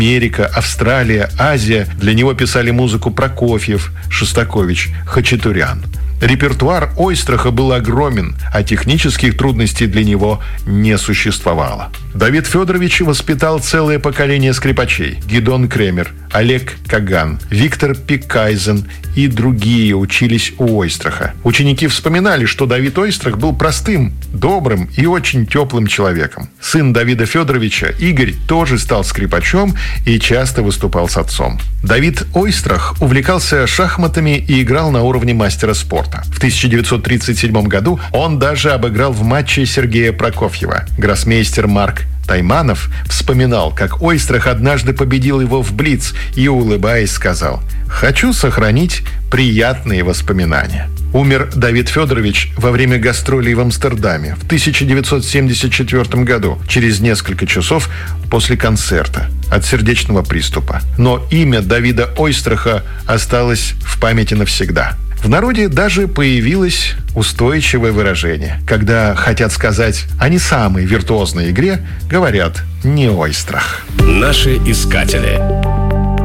Америка, Австралия, Азия. Для него писали музыку Прокофьев, Шостакович, Хачатурян. Репертуар Ойстраха был огромен, а технических трудностей для него не существовало. Давид Федорович воспитал целое поколение скрипачей. Гидон Кремер, Олег Каган, Виктор Пикайзен и другие учились у Ойстраха. Ученики вспоминали, что Давид Ойстрах был простым, добрым и очень теплым человеком. Сын Давида Федоровича, Игорь, тоже стал скрипачом и часто выступал с отцом. Давид Ойстрах увлекался шахматами и играл на уровне мастера спорта. В 1937 году он даже обыграл в матче Сергея Прокофьева. Гроссмейстер Марк Тайманов вспоминал, как Ойстрах однажды победил его в блиц и, улыбаясь, сказал: «Хочу сохранить приятные воспоминания». Умер Давид Федорович во время гастролей в Амстердаме в 1974 году, через несколько часов после концерта, от сердечного приступа. Но имя Давида Ойстраха осталось в памяти навсегда. В народе даже появилось устойчивое выражение. Когда хотят сказать о не самой виртуозной игре, говорят «не Ойстрах». Наши искатели.